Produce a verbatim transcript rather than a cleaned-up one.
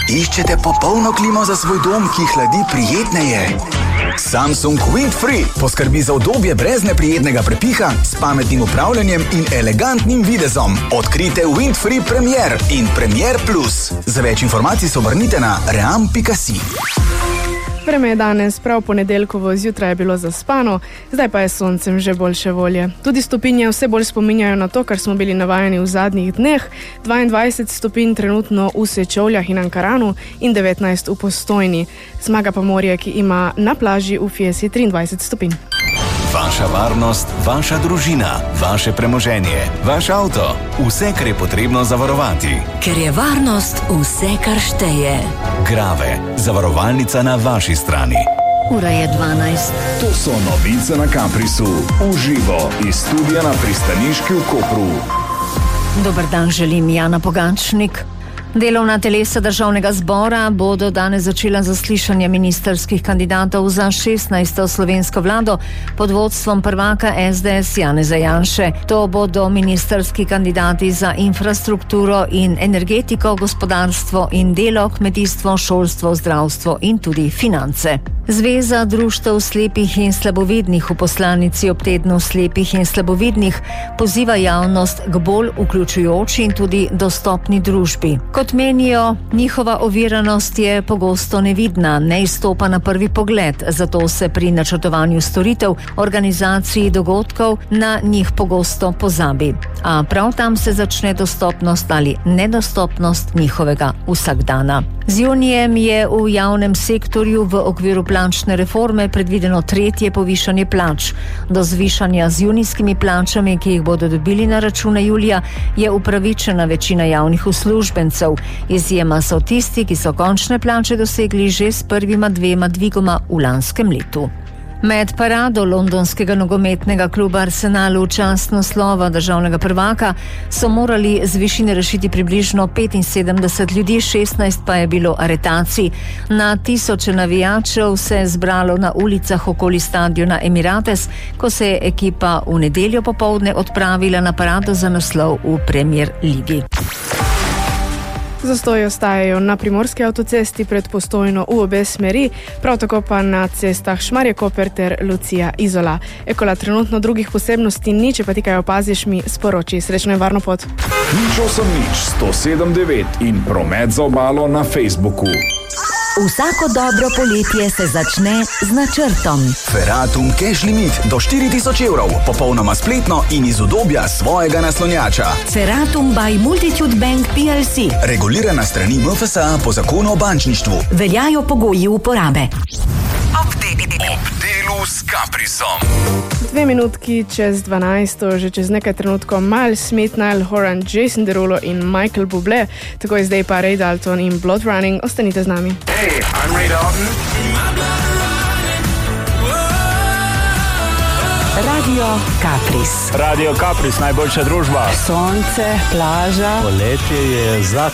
Iščete popolno klimo za svoj dom, ki hladi prijetneje? Samsung Windfree poskrbi za udobje brez neprijetnega prepiha, s pametnim upravljanjem in elegantnim videzom. Odkrite Windfree Premier in Premier Plus. Za več informacij se obrnite na ream pika si. Vreme je danes, prav ponedeljkovo zjutraj je bilo zaspano, zdaj pa je soncem že boljše volje. Tudi stopinje vse bolj spominjajo na to, kar smo bili navajeni v zadnjih dneh. dvaindvajset stopinj trenutno v Sečovljah in Ankaranu in devetnajst v Postojni. Zmaga pa morje, ki ima na plaži v Fiesi triindvajset stopinj. Vaša varnost, vaša družina, vaše premoženje, vaš avto, vse, kar je potrebno zavarovati. Ker je varnost vse, kar šteje. Grave, zavarovalnica na vaši strani. Ura je dvanajst. To so novice na Caprisu. Uživo iz studia na pristaniški v Kopru. Dober dan, želim Jana Pogančnik. Delovna telesa državnega zbora bodo danes začela zaslišanje ministerskih kandidatov za šestnajsto slovensko vlado pod vodstvom prvaka es de es Janeza Janše. To bodo ministerski kandidati za infrastrukturo in energetiko, gospodarstvo in delo, kmetijstvo, šolstvo, zdravstvo in tudi finance. Zveza društev slepih in slabovidnih v poslanici ob tednu slepih in slabovidnih poziva javnost k bolj vključujoči in tudi dostopni družbi. Kot menijo, njihova oviranost je pogosto nevidna, ne izstopa na prvi pogled, zato se pri načrtovanju storitev, organizaciji dogodkov na njih pogosto pozabi. A prav tam se začne dostopnost ali nedostopnost njihovega vsakdana. Z junijem je v javnem sektorju v okviru plačne reforme predvideno tretje povišanje plač. Do zvišanja z junijskimi plačami, ki jih bodo dobili na račune julija, je upravičena večina javnih uslužbencev. Izjema so tisti, ki so končne plače dosegli že s prvima dvema dvigoma v lanskem letu. Med parado londonskega nogometnega kluba Arsenal v čast naslova državnega prvaka so morali z višine rešiti približno petinsedemdeset ljudi, šestnajst pa je bilo aretacij. Na tisoče navijačev se je zbralo na ulicah okoli stadiona Emirates, ko se je ekipa v nedeljo popoldne odpravila na parado za naslov v Premier ligi. Zastoji ostajajo na primorski avtocesti pred Postojno v obe smeri, prav tako pa na cestah Šmarje-Koper ter Lucija-Izola. Ekola trenutno drugih posebnosti ni, če pa ti kaj opaziš, mi sporoči. Srečno in varno pot. Nič osem nič sto sedem devet in promet za obalo na Facebooku. Vsako dobro poletje se začne z načrtom. Ferratum Cash Limit do štiri tisoč evrov, popolnoma spletno in iz udobja svojega naslonjača. Ferratum by Multitude Bank P L C. Regulirana strani M F S A po zakonu o bančništvu. Veljajo pogoji uporabe. Ob delu s Caprisom. Dve minutki čez dvanajsto, že čez nekaj trenutkov Miles Smith, Niall Horan, Jason Derulo in Michael Bublé. Tako je zdaj pa Ray Dalton in Blood Running. Ostanite z nami. Hey, I'm Ray Dalton. Radio Capris. Radio Capris, najboljša družba. Sonce, plaža. Poletje je zlat